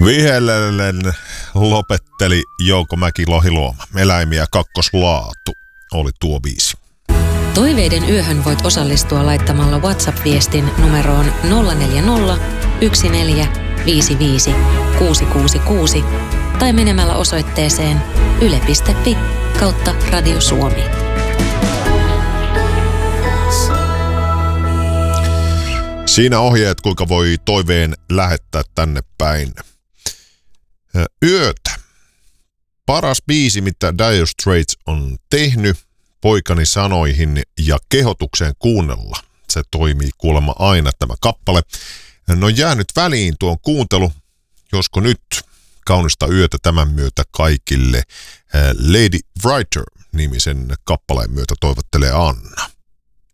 Vihellellen lopetteli Jouko Mäki-Lohiluoma. Eläimiä kakkoslaatu oli tuo biisi. Toiveiden yöhön voit osallistua laittamalla WhatsApp-viestin numeroon 040 1455 666 tai menemällä osoitteeseen yle.fi/Radio Suomi. Siinä ohjeet, kuinka voi toiveen lähettää tänne päin. Yötä. Paras biisi, mitä Dire Straits on tehnyt, poikani sanoihin ja kehotukseen kuunnella. Se toimii kuulemma aina tämä kappale. No jää nyt väliin tuon kuuntelu, josko nyt kaunista yötä tämän myötä kaikille. Lady Writer -nimisen kappaleen myötä toivottelee Anna.